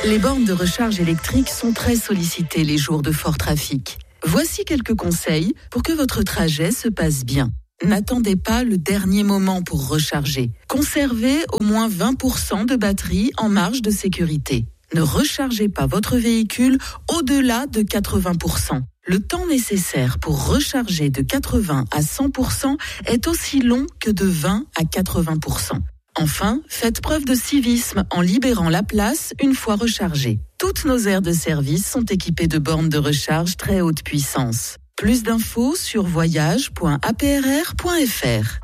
Les bornes de recharge électrique sont très sollicitées les jours de fort trafic. Voici quelques conseils pour que votre trajet se passe bien. N'attendez pas le dernier moment pour recharger. Conservez au moins 20% de batterie en marge de sécurité. Ne rechargez pas votre véhicule au-delà de 80%. Le temps nécessaire pour recharger de 80 à 100% est aussi long que de 20 à 80%. Enfin, faites preuve de civisme en libérant la place une fois rechargée. Toutes nos aires de service sont équipées de bornes de recharge très haute puissance. Plus d'infos sur voyage.aprr.fr.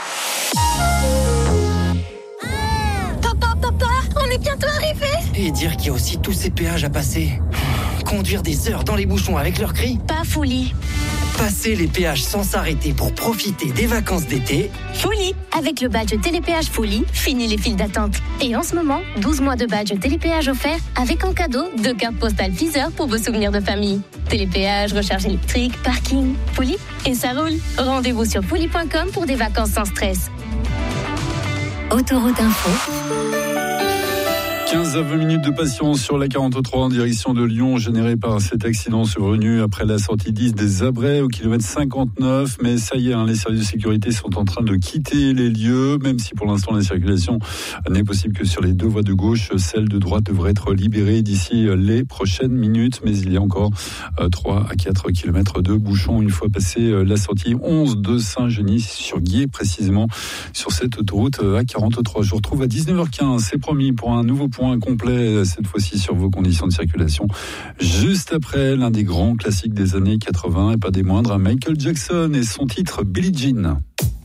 Papa, on est bientôt arrivé. Et dire qu'il y a aussi tous ces péages à passer. Conduire des heures dans les bouchons avec leurs cris. Pas folie. Passer les péages sans s'arrêter pour profiter des vacances d'été. Folie. Avec le badge Télépéage Folie, fini les files d'attente. Et en ce moment, 12 mois de badge Télépéage offert avec en cadeau 2 cartes postales Deezer pour vos souvenirs de famille. Télépéage, recharge électrique, parking, Folie et ça roule. Rendez-vous sur folie.com pour des vacances sans stress. Autoroute Info. 15 à 20 minutes de patience sur la 43 en direction de Lyon, généré par cet accident survenu après la sortie 10 des Abrets au kilomètre 59. Mais ça y est, les services de sécurité sont en train de quitter les lieux, même si pour l'instant la circulation n'est possible que sur les 2 voies de gauche. Celle de droite devrait être libérée d'ici les prochaines minutes, mais il y a encore 3 à 4 kilomètres de bouchons une fois passé la sortie 11 de Saint-Genis sur Guiers, précisément sur cette autoroute A43. Je vous retrouve à 19h15, c'est promis, pour un nouveau point complet, cette fois-ci sur vos conditions de circulation. Juste après l'un des grands classiques des années 80, et pas des moindres, Michael Jackson et son titre Billie Jean.